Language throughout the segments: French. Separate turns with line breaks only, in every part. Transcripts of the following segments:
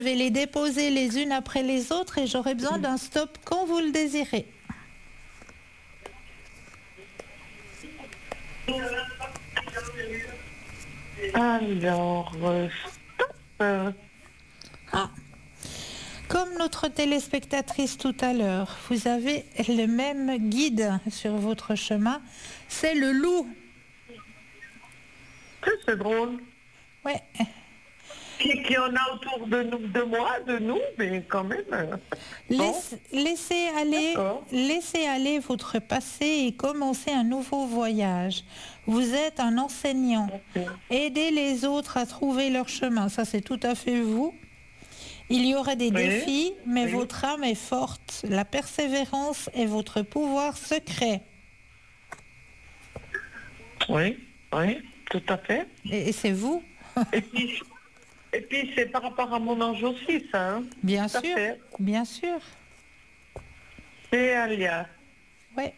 Je vais les déposer les unes après les autres et j'aurai besoin d'un stop quand vous le désirez.
Alors, stop.
Ah, comme notre téléspectatrice tout à l'heure, vous avez le même guide sur votre chemin, c'est le loup.
C'est drôle.
Ouais.
Qui en a autour de nous, de nous, mais quand même. Bon,
Laissez aller votre passé et commencez un nouveau voyage. Vous êtes un enseignant. Aidez les autres à trouver leur chemin. Ça, c'est tout à fait vous. Il y aura des défis, mais votre âme est forte. La persévérance est votre pouvoir secret.
Oui, tout à fait.
Et c'est vous.
Et puis c'est par rapport à mon ange aussi, ça. Hein.
Bien
Tout à
sûr,
fait.
bien sûr.
C'est Alia.
Ouais.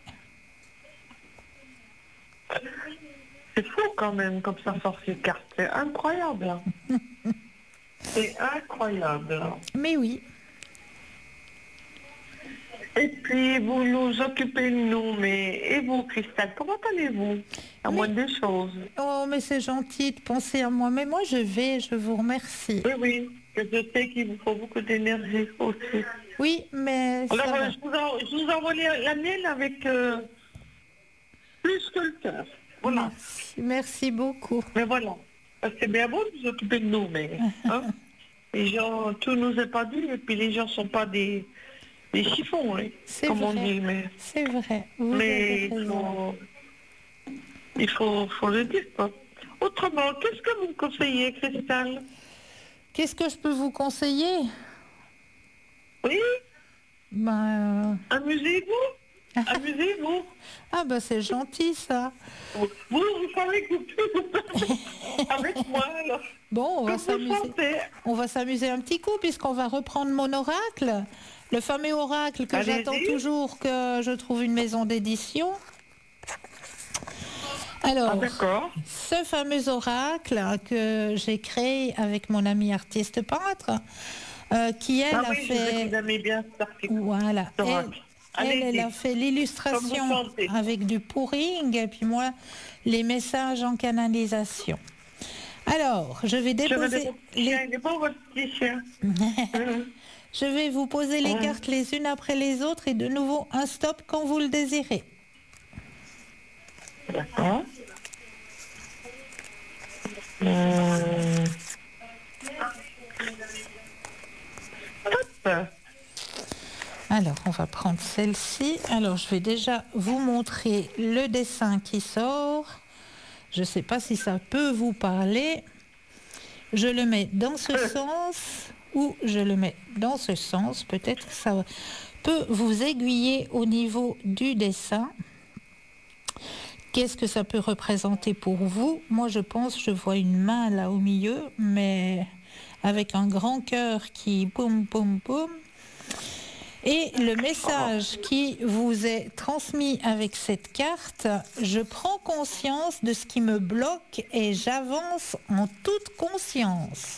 C'est fou quand même comme ça sort ces cartes. C'est incroyable. Hein. C'est incroyable. Hein.
Mais oui.
Et puis vous nous occupez de nous, mais et vous, Christelle, comment allez-vous? À moins des choses.
Oh, mais c'est gentil de penser à moi. Mais moi, je vous remercie.
Oui, je sais qu'il vous faut beaucoup d'énergie aussi.
Oui, mais
alors,
ça va.
Je vous envoie la mienne avec plus que le cœur. Voilà.
Merci beaucoup.
Mais voilà. C'est bien beau de vous occuper de nous, mais hein, les gens, tout nous est pas dit, et puis les gens sont pas des chiffons, hein, comme
vrai.
on dit. Mais
c'est vrai.
mais il faut le dire, quoi. Autrement, qu'est-ce que vous me conseillez, Christelle?
Qu'est-ce que je peux vous conseiller?
Oui.
Ben...
Amusez-vous. Amusez-vous.
Ah ben c'est gentil ça.
Vous savez que avec moi alors.
Bon, on va s'amuser un petit coup puisqu'on va reprendre mon oracle. Le fameux oracle que j'attends toujours que je trouve une maison d'édition. Alors, ce fameux oracle que j'ai créé avec mon ami artiste peintre, qui elle a fait... Voilà. Elle a fait l'illustration avec du pouring et puis moi, les messages en canalisation. Alors, je vais déposer... Je vais vous poser les cartes les unes après les autres et de nouveau un stop quand vous le désirez.
D'accord.
Alors, on va prendre celle-ci. Alors, je vais déjà vous montrer le dessin qui sort. Je ne sais pas si ça peut vous parler. Je le mets dans ce sens ou je le mets dans ce sens. Peut-être que ça peut vous aiguiller au niveau du dessin. Qu'est-ce que ça peut représenter pour vous? Moi, je vois une main là au milieu, mais avec un grand cœur qui boum, boum, boum. Et le message qui vous est transmis avec cette carte, je prends conscience de ce qui me bloque et j'avance en toute conscience.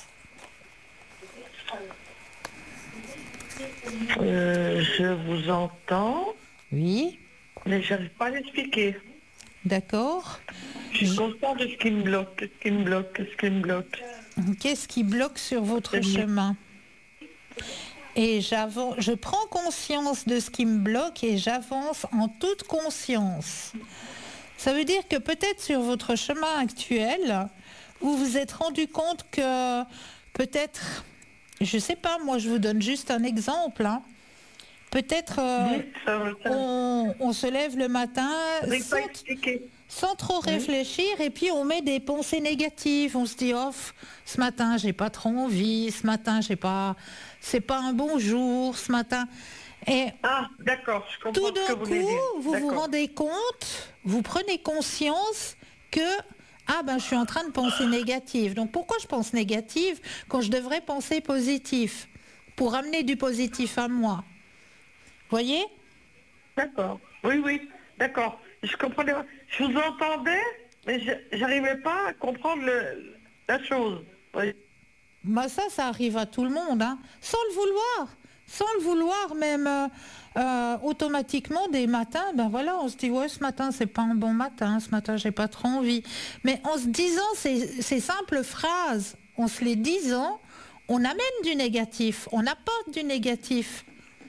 Je vous entends.
Oui.
Mais je n'arrive pas à l'expliquer.
D'accord.
Je suis consciente de ce qui me bloque,
Qu'est-ce qui bloque sur votre chemin? Et je prends conscience de ce qui me bloque et j'avance en toute conscience. Ça veut dire que peut-être sur votre chemin actuel, vous vous êtes rendu compte que peut-être, je ne sais pas, moi je vous donne juste un exemple, hein. Peut-être on se lève le matin sans trop réfléchir et puis on met des pensées négatives. On se dit ce matin j'ai pas trop envie, ce matin c'est pas un bon jour, ce matin. Et
d'accord, je comprends
tout d'un coup, vous vous rendez compte, vous prenez conscience que je suis en train de penser négative. Donc pourquoi je pense négative quand je devrais penser positif pour amener du positif à moi? Voyez?
D'accord. Oui, d'accord. Je comprenais. Je vous entendais, mais j'arrivais pas à comprendre la chose. Oui.
bah ça arrive à tout le monde, hein, sans le vouloir même. Automatiquement des matins, ben voilà, on se dit ouais, ce matin c'est pas un bon matin, ce matin j'ai pas trop envie. Mais en se disant ces simples phrases, en se les disant, on amène du négatif, on apporte du négatif.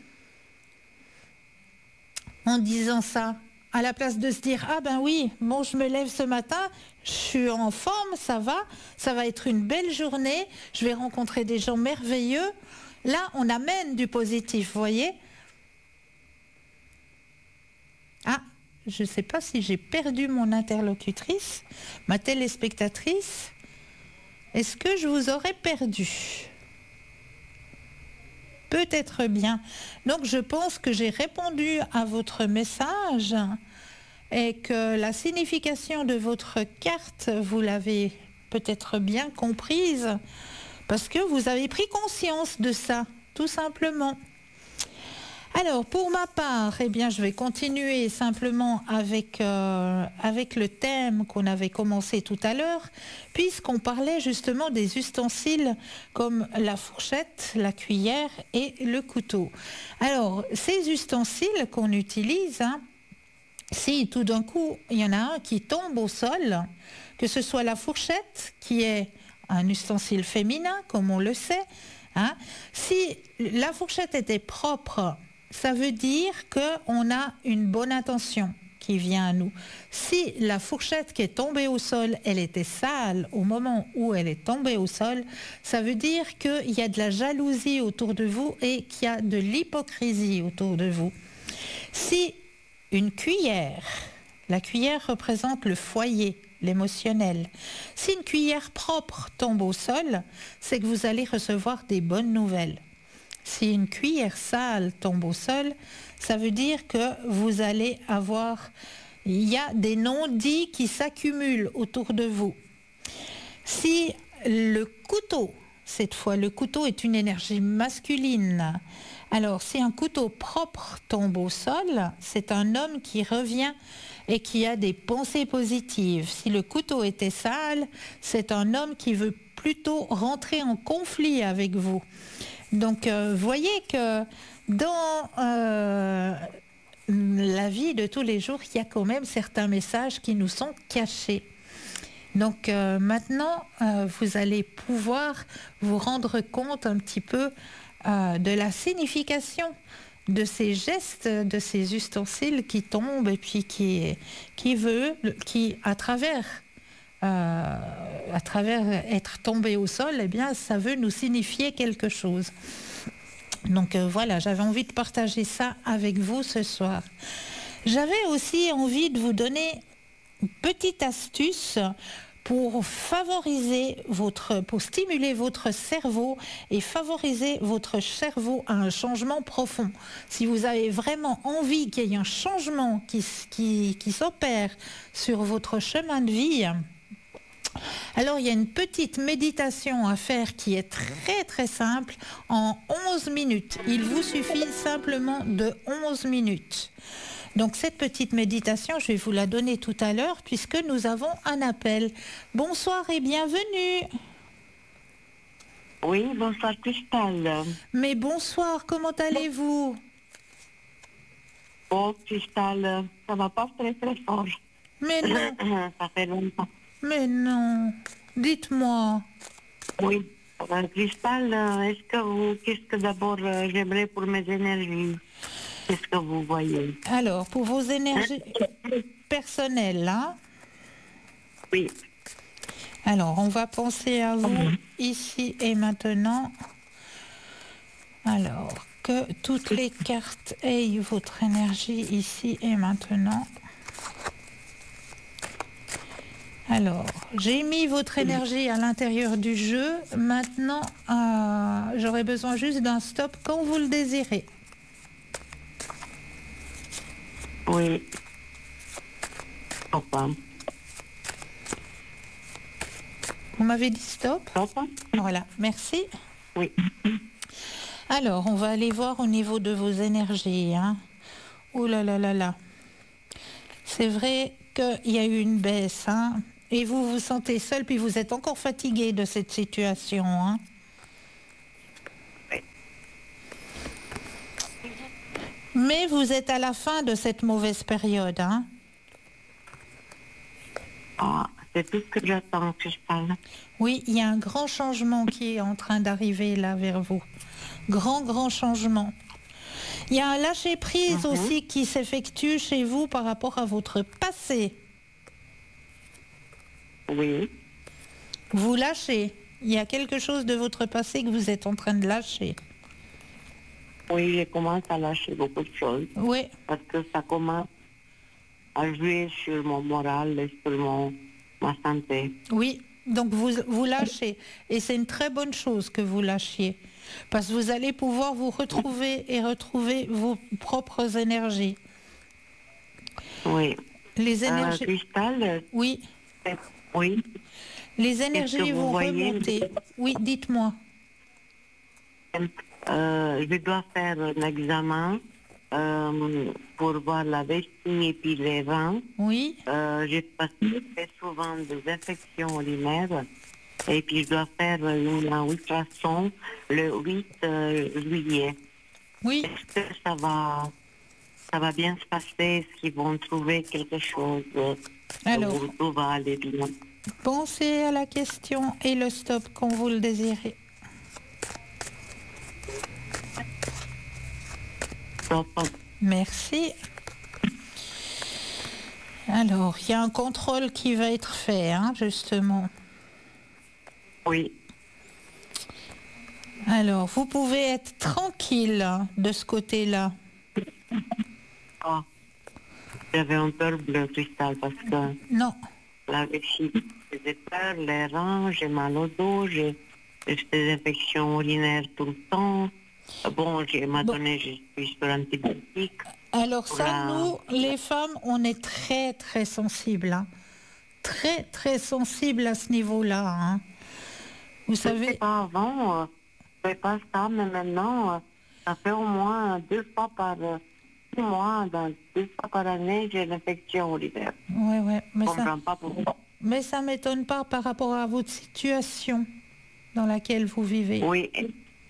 En disant ça, à la place de se dire ah ben oui, bon je me lève ce matin, je suis en forme, ça va être une belle journée, je vais rencontrer des gens merveilleux. Là, on amène du positif, vous voyez. Ah, je ne sais pas si j'ai perdu mon interlocutrice, ma téléspectatrice. Est-ce que je vous aurais perdu? Peut-être bien. Donc je pense que j'ai répondu à votre message et que la signification de votre carte, vous l'avez peut-être bien comprise parce que vous avez pris conscience de ça, tout simplement. Alors, pour ma part, eh bien, je vais continuer simplement avec le thème qu'on avait commencé tout à l'heure, puisqu'on parlait justement des ustensiles comme la fourchette, la cuillère et le couteau. Alors, ces ustensiles qu'on utilise, hein, si tout d'un coup, il y en a un qui tombe au sol, que ce soit la fourchette, qui est un ustensile féminin, comme on le sait, hein, si la fourchette était propre, ça veut dire qu'on a une bonne intention qui vient à nous. Si la fourchette qui est tombée au sol, elle était sale au moment où elle est tombée au sol, ça veut dire qu'il y a de la jalousie autour de vous et qu'il y a de l'hypocrisie autour de vous. Si une cuillère, la cuillère représente le foyer, l'émotionnel. Si une cuillère propre tombe au sol, c'est que vous allez recevoir des bonnes nouvelles. Si une cuillère sale tombe au sol, ça veut dire que vous allez avoir, il y a des non-dits qui s'accumulent autour de vous. Si le couteau, cette fois le couteau est une énergie masculine, alors si un couteau propre tombe au sol, c'est un homme qui revient et qui a des pensées positives. Si le couteau était sale, c'est un homme qui veut plutôt rentrer en conflit avec vous. Donc, voyez que dans la vie de tous les jours, il y a quand même certains messages qui nous sont cachés. Donc, maintenant, vous allez pouvoir vous rendre compte un petit peu de la signification de ces gestes, de ces ustensiles qui tombent et puis qui à travers être tombé au sol, eh bien, ça veut nous signifier quelque chose. Donc voilà, j'avais envie de partager ça avec vous ce soir. J'avais aussi envie de vous donner une petite astuce pour pour stimuler votre cerveau et favoriser votre cerveau à un changement profond. Si vous avez vraiment envie qu'il y ait un changement qui s'opère sur votre chemin de vie, alors il y a une petite méditation à faire qui est très très simple en 11 minutes. Il vous suffit simplement de 11 minutes. Donc cette petite méditation, je vais vous la donner tout à l'heure puisque nous avons un appel. Bonsoir et bienvenue.
Oui, bonsoir Cristal.
Mais bonsoir, comment allez-vous?
Oh Cristal, ça va pas très très fort.
Mais non.
Ça fait longtemps.
Mais non. Dites-moi.
Oui. Cristal, qu'est-ce que d'abord j'aimerais pour mes énergies? Qu'est-ce que vous voyez?
Alors, pour vos énergies personnelles, hein?
Oui.
Alors, on va penser à vous ici et maintenant. Alors, que toutes les cartes aient votre énergie ici et maintenant. Alors, j'ai mis votre énergie à l'intérieur du jeu. Maintenant, j'aurai besoin juste d'un stop quand vous le désirez.
Oui. Papa.
Vous m'avez dit stop?
Papa.
Voilà, merci.
Oui.
Alors, on va aller voir au niveau de vos énergies. Hein. Ouh là là là là. C'est vrai qu'il y a eu une baisse. Hein. Et vous vous sentez seul, puis vous êtes encore fatigué de cette situation. Hein. Mais vous êtes à la fin de cette mauvaise période, hein?
Ah, c'est tout ce que j'attends que je parle.
Oui, il y a un grand changement qui est en train d'arriver là vers vous. Grand changement. Il y a un lâcher-prise aussi qui s'effectue chez vous par rapport à votre passé.
Oui,
Vous lâchez. Il y a quelque chose de votre passé que vous êtes en train de lâcher.
oui, je commence à lâcher beaucoup de choses.
Oui,
Parce que ça commence à jouer sur mon moral et sur ma santé.
oui. Donc vous lâchez. Et c'est une très bonne chose que vous lâchiez. Parce que vous allez pouvoir vous retrouver et retrouver vos propres énergies.
Oui.
Les énergies...
Cristal,
Oui,
oui.
les énergies
vous
vont
voyez
remonter. Oui, dites-moi.
Je dois faire un examen pour voir la vessie et puis les reins.
Oui,
J'ai passé très souvent des infections urinaires et puis je dois faire une ultrason le 8 juillet.
oui.
Est-ce que ça va bien se passer? Est-ce qu'ils vont trouver quelque chose
Alors,
où tout va aller bien?
pensez à la question et le stop quand vous le désirez.
Stop.
Merci. Alors, il y a un contrôle qui va être fait, hein, justement.
Oui,
Alors, vous pouvez être tranquille hein, de ce côté-là.
ah, j'avais un peur bleu cristal parce que
Non,
la vessie me faisait peur, les reins, j'ai mal au dos, j'ai des infections urinaires tout le temps. Bon, donné, je suis sur antibiotiques.
alors ça,
Oula.
nous, les femmes, on est très sensibles. Hein. Très sensibles à ce niveau-là. Hein. Vous
Je ne sais
savez,
pas avant, je ne fais pas ça, mais maintenant, ça fait au moins 2 fois par 6 mois, 2 fois par année, j'ai l'infection urinaire.
ouais,
Je ne comprends pas pourquoi.
mais ça m'étonne pas par rapport à votre situation dans laquelle vous vivez.
Oui, et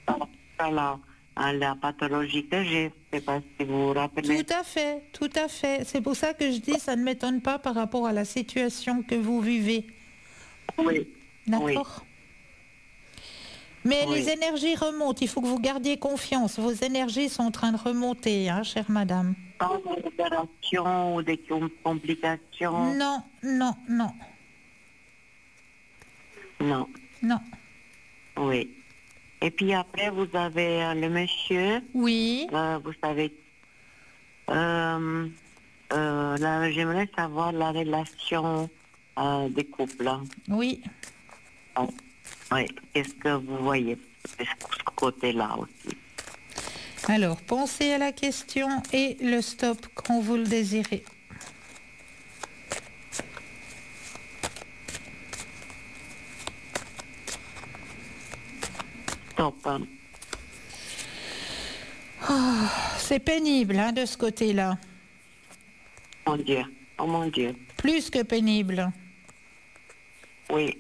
la pathologie que j'ai, je ne sais pas si vous vous rappelez.
Tout à fait. C'est pour ça que je dis ça ne m'étonne pas par rapport à la situation que vous vivez.
Oui.
D'accord. Mais
Oui.
les énergies remontent. Il faut que vous gardiez confiance. Vos énergies sont en train de remonter, hein, chère madame.
Pas d'opération ou des complications.
Non.
Non. Oui. Et puis après, vous avez le monsieur.
Oui.
Vous savez. Là, j'aimerais savoir la relation des couples. Hein.
Oui.
Oui. Qu'est-ce que vous voyez de ce côté-là aussi?
Alors, pensez à la question et le stop quand vous le désirez.
Stop.
C'est pénible hein, de ce côté-là.
Mon Dieu. Oh mon Dieu.
Plus que pénible.
Oui.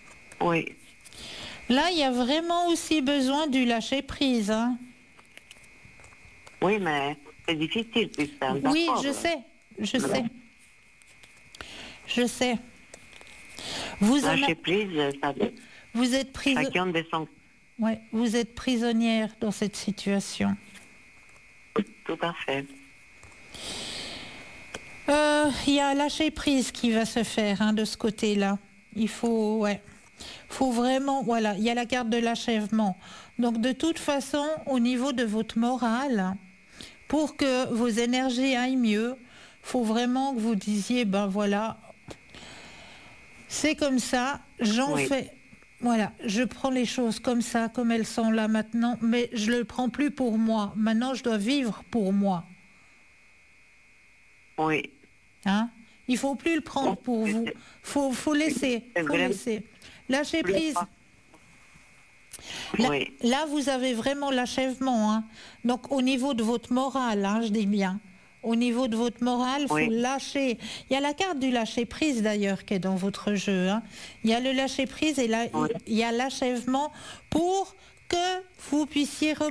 Là, il y a vraiment aussi besoin du lâcher-prise. Hein.
Oui, mais c'est difficile, putain.
Oui, je sais.
Lâcher prise, ça
vous êtes
chacun de son...
Ouais, vous êtes prisonnière dans cette situation.
Tout à fait.
Il y a un lâcher-prise qui va se faire hein, de ce côté-là. Il faut vraiment, voilà, il y a la carte de l'achèvement. Donc de toute façon, au niveau de votre morale, pour que vos énergies aillent mieux, il faut vraiment que vous disiez, ben voilà, c'est comme ça, fais... Voilà, je prends les choses comme ça, comme elles sont là maintenant, mais je ne le prends plus pour moi. Maintenant, je dois vivre pour moi.
Oui.
Hein? Il ne faut plus le prendre pour vous. Faut laisser. Lâcher prise. Là, vous avez vraiment l'achèvement. Hein? Donc, au niveau de votre morale, hein, je dis bien, au niveau de votre morale, il faut lâcher. Il y a la carte du lâcher-prise, d'ailleurs, qui est dans votre jeu. Hein? Il y a le lâcher-prise et là, il y a l'achèvement pour que vous puissiez